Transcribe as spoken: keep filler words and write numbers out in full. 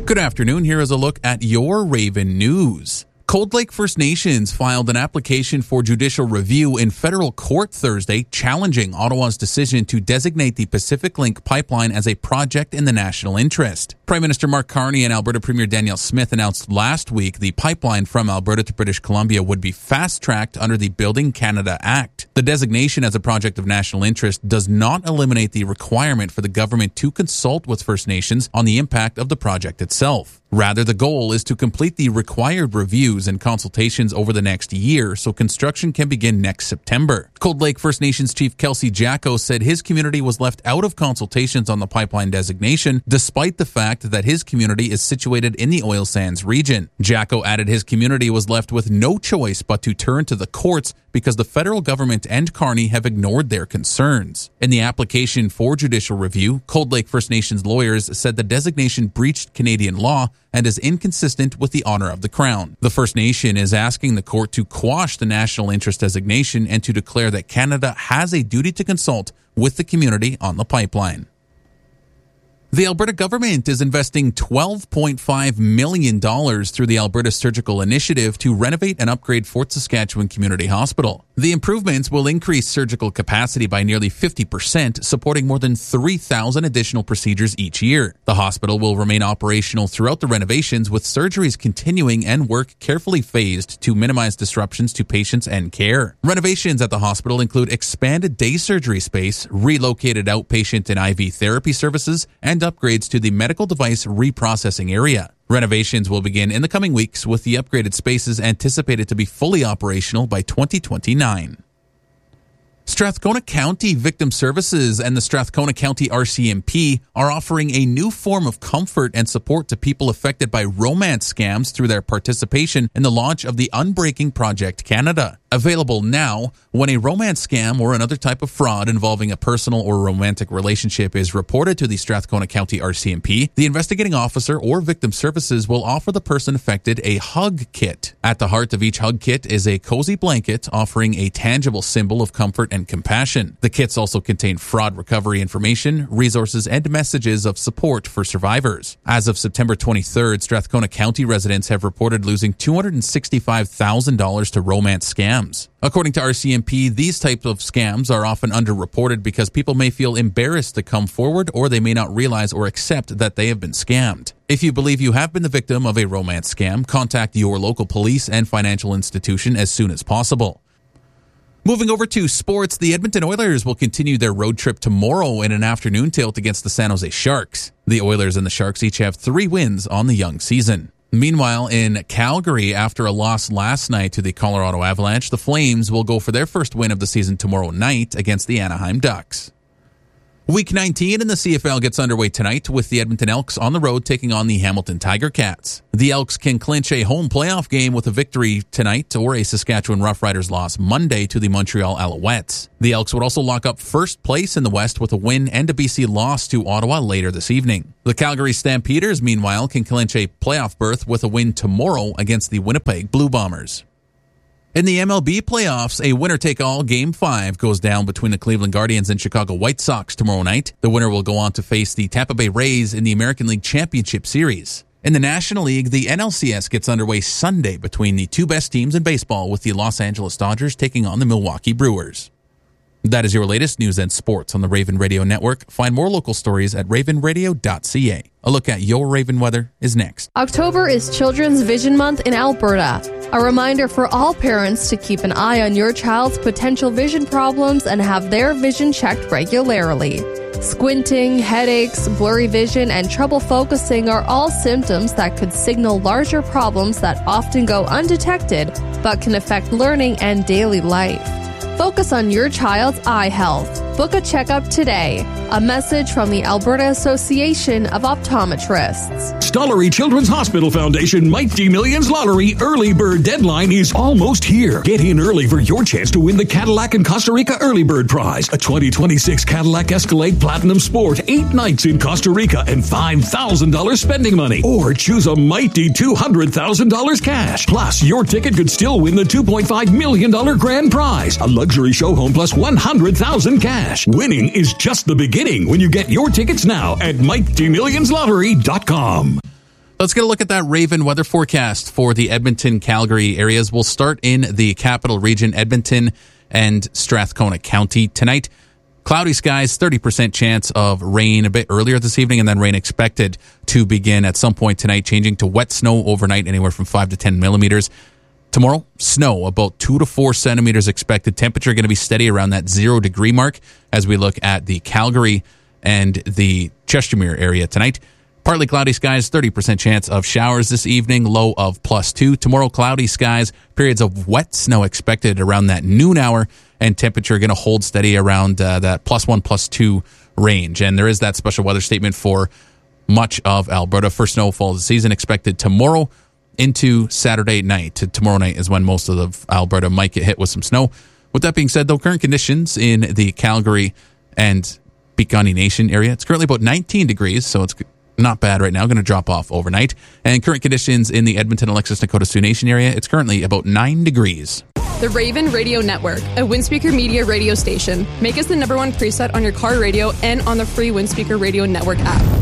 Good afternoon. Here is a look at your Raven News. Cold Lake First Nations filed an application for judicial review in federal court Thursday, challenging Ottawa's decision to designate the Pacific Link pipeline as a project in the national interest. Prime Minister Mark Carney and Alberta Premier Danielle Smith announced last week the pipeline from Alberta to British Columbia would be fast-tracked under the Building Canada Act. The designation as a project of national interest does not eliminate the requirement for the government to consult with First Nations on the impact of the project itself. Rather, the goal is to complete the required reviews and consultations over the next year so construction can begin next September. Cold Lake First Nations Chief Kelsey Jacko said his community was left out of consultations on the pipeline designation, despite the fact that his community is situated in the oil sands region. Jacko added his community was left with no choice but to turn to the courts because the federal government and Carney have ignored their concerns. In the application for judicial review, Cold Lake First Nations lawyers said the designation breached Canadian law and is inconsistent with the honor of the Crown. The First Nation is asking the court to quash the national interest designation and to declare that Canada has a duty to consult with the community on the pipeline. The Alberta government is investing twelve point five million dollars through the Alberta Surgical Initiative to renovate and upgrade Fort Saskatchewan Community Hospital. The improvements will increase surgical capacity by nearly fifty percent, supporting more than three thousand additional procedures each year. The hospital will remain operational throughout the renovations, with surgeries continuing and work carefully phased to minimize disruptions to patients and care. Renovations at the hospital include expanded day surgery space, relocated outpatient and I V therapy services, and upgrades to the medical device reprocessing area. Renovations will begin in the coming weeks, with the upgraded spaces anticipated to be fully operational by twenty twenty-nine. Strathcona County Victim Services and the Strathcona County R C M P are offering a new form of comfort and support to people affected by romance scams through their participation in the launch of the Unbreaking Project Canada. Available now, when a romance scam or another type of fraud involving a personal or romantic relationship is reported to the Strathcona County R C M P, the investigating officer or victim services will offer the person affected a hug kit. At the heart of each hug kit is a cozy blanket offering a tangible symbol of comfort and compassion. The kits also contain fraud recovery information, resources, and messages of support for survivors. As of September twenty-third, Strathcona County residents have reported losing two hundred sixty-five thousand dollars to romance scams. According to R C M P, these types of scams are often underreported because people may feel embarrassed to come forward, or they may not realize or accept that they have been scammed. If you believe you have been the victim of a romance scam, contact your local police and financial institution as soon as possible. Moving over to sports, the Edmonton Oilers will continue their road trip tomorrow in an afternoon tilt against the San Jose Sharks. The Oilers and the Sharks each have three wins on the young season. Meanwhile, in Calgary, after a loss last night to the Colorado Avalanche, the Flames will go for their first win of the season tomorrow night against the Anaheim Ducks. Week nineteen in the C F L gets underway tonight with the Edmonton Elks on the road taking on the Hamilton Tiger Cats. The Elks can clinch a home playoff game with a victory tonight or a Saskatchewan Roughriders loss Monday to the Montreal Alouettes. The Elks would also lock up first place in the West with a win and a B C loss to Ottawa later this evening. The Calgary Stampeders, meanwhile, can clinch a playoff berth with a win tomorrow against the Winnipeg Blue Bombers. In the M L B playoffs, a winner-take-all Game five goes down between the Cleveland Guardians and Chicago White Sox tomorrow night. The winner will go on to face the Tampa Bay Rays in the American League Championship Series. In the National League, the N L C S gets underway Sunday between the two best teams in baseball, with the Los Angeles Dodgers taking on the Milwaukee Brewers. That is your latest news and sports on the Raven Radio Network. Find more local stories at raven radio dot c a. A look at your Raven weather is next. October is Children's Vision Month in Alberta. A reminder for all parents to keep an eye on your child's potential vision problems and have their vision checked regularly. Squinting, headaches, blurry vision, and trouble focusing are all symptoms that could signal larger problems that often go undetected but can affect learning and daily life. Focus on your child's eye health. Book a checkup today. A message from the Alberta Association of Optometrists. Stollery Children's Hospital Foundation Mighty Millions Lottery early bird deadline is almost here. Get in early for your chance to win the Cadillac and Costa Rica Early Bird Prize, a twenty twenty-six Cadillac Escalade Platinum Sport, eight nights in Costa Rica, and five thousand dollars spending money. Or choose a mighty two hundred thousand dollars cash. Plus, your ticket could still win the two point five million dollars grand prize, a luxury show home plus one hundred thousand dollars cash. Winning is just the beginning when you get your tickets now at mighty millions lottery dot com. Let's get a look at that Raven weather forecast for the Edmonton, Calgary areas. We'll start in the capital region, Edmonton and Strathcona County. Tonight, cloudy skies, thirty percent chance of rain a bit earlier this evening, and then rain expected to begin at some point tonight, changing to wet snow overnight, anywhere from five to ten millimeters. Tomorrow, snow, about two to four centimeters expected. Temperature going to be steady around that zero degree mark as we look at the Calgary and the Chestermere area tonight. Partly cloudy skies, thirty percent chance of showers this evening, low of plus two. Tomorrow, cloudy skies, periods of wet snow expected around that noon hour, and temperature going to hold steady around uh, that plus one, plus two range. And there is that special weather statement for much of Alberta for snowfall of the season expected tomorrow into Saturday night. Tomorrow night is when most of the Alberta might get hit with some snow. With that being said, though, current conditions in the Calgary and Beacon Nation area, it's currently about nineteen degrees, so it's not bad right now, going to drop off overnight. And current conditions in the Edmonton, Alexis, Nakota Sioux Nation area, it's currently about nine degrees. The Raven Radio Network, a Windspeaker Media radio station. Make us the number one preset on your car radio and on the free Windspeaker Radio Network app.